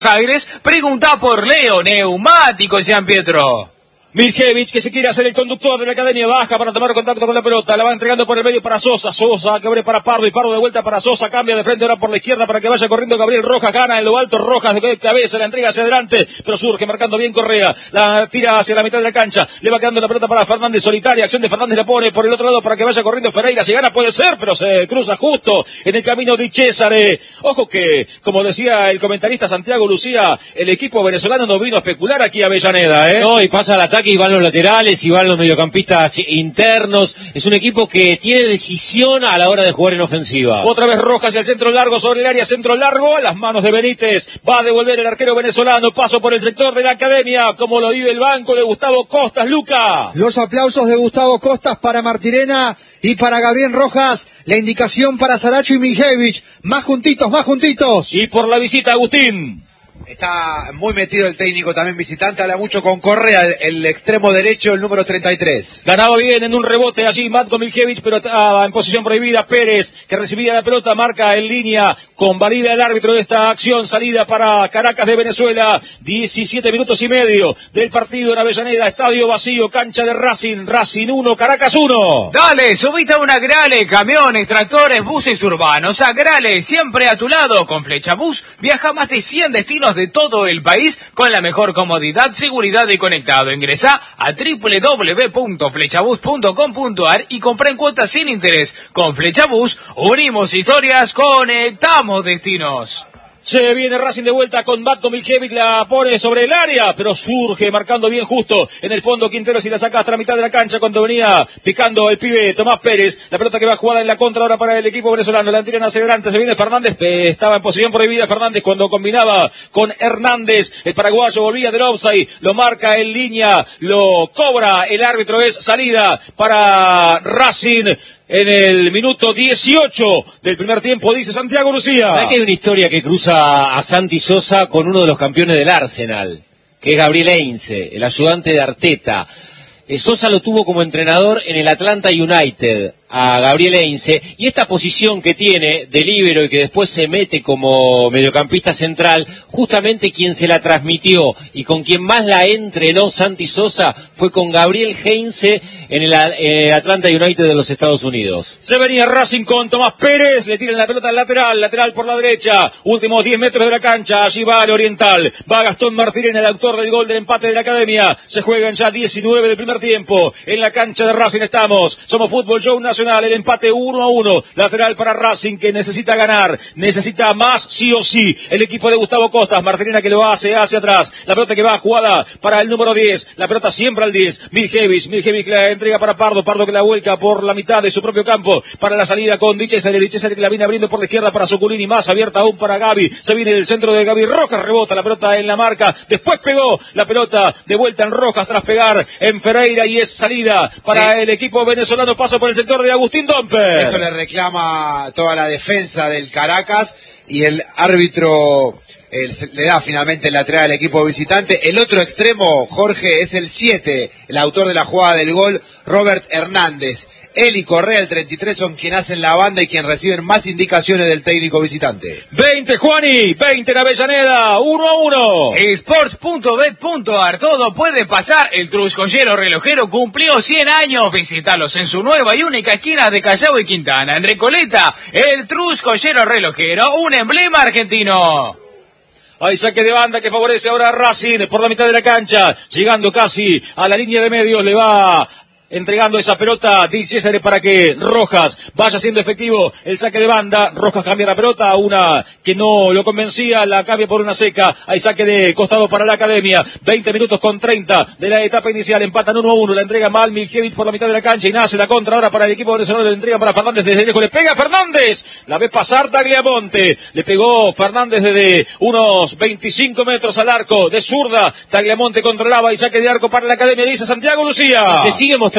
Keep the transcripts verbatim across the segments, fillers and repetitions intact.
Aires, pregunta por Leo, neumático Gian Pietro. Miljevich, que se quiere hacer el conductor de la academia, baja para tomar contacto con la pelota, la va entregando por el medio para Sosa, Sosa que abre para Pardo y Pardo de vuelta para Sosa, cambia de frente ahora por la izquierda para que vaya corriendo Gabriel Rojas, gana en lo alto Rojas de cabeza, la entrega hacia adelante, pero surge marcando bien Correa, la tira hacia la mitad de la cancha, le va quedando la pelota para Fernández, solitaria, acción de Fernández, la pone por el otro lado para que vaya corriendo Ferreira, si gana puede ser, pero se cruza justo en el camino de Cesare. Ojo que, como decía el comentarista Santiago Lucía, el equipo venezolano no vino a especular aquí a Avellaneda, ¿eh? No, y pasa al ataque y van los laterales, y van los mediocampistas internos. Es un equipo que tiene decisión a la hora de jugar en ofensiva. Otra vez Rojas y el centro largo sobre el área, centro largo a las manos de Benítez. Va a devolver el arquero venezolano. Paso por el sector de la academia, como lo vive el banco de Gustavo Costas, Luca. Los aplausos de Gustavo Costas para Martirena y para Gabriel Rojas. La indicación para Saracho y Miljevich. Más juntitos, más juntitos. Y por la visita, Agustín. Está muy metido el técnico también visitante, habla mucho con Correa, el, el extremo derecho, el número treinta y tres. Ganaba bien en un rebote allí Matko Miljevich, pero estaba en posición prohibida. Pérez, que recibía la pelota, marca en línea, convalida el árbitro de esta acción, salida para Caracas de Venezuela. diecisiete minutos y medio del partido en Avellaneda, estadio vacío, cancha de Racing, Racing uno, Caracas uno. Dale, subite a una Grale, camiones, tractores, buses urbanos. A Grale, siempre a tu lado. Con Flecha Bus viaja a más de cien destinos de todo el país con la mejor comodidad, seguridad y conectado. Ingresá a doble u doble u doble u punto flechabus punto com punto a r y compra en cuotas sin interés. Con Flechabus unimos historias, conectamos destinos. Se viene Racing de vuelta con Matko Miljevich, la pone sobre el área, pero surge marcando bien justo en el fondo Quinteros y la saca hasta la mitad de la cancha cuando venía picando el pibe Tomás Pérez. La pelota que va jugada en la contra ahora para el equipo venezolano, la tiran hacia adelante, se viene Fernández, estaba en posición prohibida Fernández cuando combinaba con Hernández, el paraguayo volvía del offside, lo marca en línea, lo cobra el árbitro, es salida para Racing. En el minuto dieciocho del primer tiempo, dice Santiago Lucía. ¿Sabés que hay una historia que cruza a Santi Sosa con uno de los campeones del Arsenal? Que es Gabriel Heinze, el ayudante de Arteta. Eh, Sosa lo tuvo como entrenador en el Atlanta United, a Gabriel Heinze, y esta posición que tiene de líbero y que después se mete como mediocampista central, justamente quien se la transmitió y con quien más la entrenó Santi Sosa fue con Gabriel Heinze en el, en el Atlanta United de los Estados Unidos. Se venía Racing con Tomás Pérez, le tiran la pelota al lateral, lateral por la derecha, últimos diez metros de la cancha, allí va el Oriental, va Gastón Martirena, el autor del gol del empate de la academia, se juegan ya diecinueve del primer tiempo, en la cancha de Racing estamos, somos Fútbol Show Nacional. El empate uno a uno, lateral para Racing que necesita ganar, necesita más sí o sí, el equipo de Gustavo Costas, Martirena que lo hace hacia atrás, la pelota que va jugada para el número diez, la pelota siempre al diez, Miljevich, Miljevich la entrega para Pardo, Pardo que la vuelca por la mitad de su propio campo, para la salida con Di Cesare, Di Cesare que la viene abriendo por la izquierda para Soculini, más abierta aún para Gaby, se viene el centro de Gaby Rojas, rebota la pelota en la marca, después pegó la pelota de vuelta en Rojas tras pegar en Ferreira y es salida para sí. El equipo venezolano, pasa por el sector de Agustín Domper. Eso le reclama toda la defensa del Caracas y el árbitro el, le da finalmente el lateral al equipo visitante. El otro extremo, Jorge, es el siete, el autor de la jugada del gol, Robert Hernández. Él y Correa, el treinta y tres, son quien hacen la banda y quien reciben más indicaciones del técnico visitante. veinte, Juani, veinte en Avellaneda, uno a uno. Sports punto bet punto a r, todo puede pasar. El Truscollero Relojero cumplió cien años. Visítalos en su nueva y única esquina de Callao y Quintana. En Recoleta, el Truscollero Relojero, un emblema argentino. Hay saque de banda que favorece ahora a Racing por la mitad de la cancha, llegando casi a la línea de medios, le va entregando esa pelota Di Cesare para que Rojas vaya siendo efectivo el saque de banda. Rojas cambia la pelota, una que no lo convencía, la cambia por una seca. Hay saque de costado para la academia, veinte minutos con treinta de la etapa inicial, empatan uno a uno, la entrega mal Miljevich por la mitad de la cancha y nace la contra ahora para el equipo venezolano, la entrega para Fernández desde lejos, le pega Fernández, la ve pasar Tagliamonte, le pegó Fernández desde unos veinticinco metros al arco de zurda, Tagliamonte controlaba y saque de arco para la academia, dice Santiago Lucía. Se sigue mostrando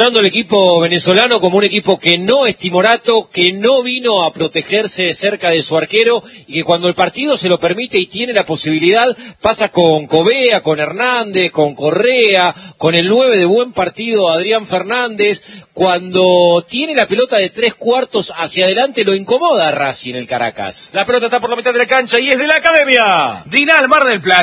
mostrando el equipo venezolano como un equipo que no es timorato, que no vino a protegerse cerca de su arquero y que cuando el partido se lo permite y tiene la posibilidad, pasa con Covea, con Hernández, con Correa, con el nueve de buen partido Adrián Fernández. Cuando tiene la pelota de tres cuartos hacia adelante lo incomoda a Racing el Caracas. La pelota está por la mitad de la cancha y es de la Academia. Dinal Mar del Plata.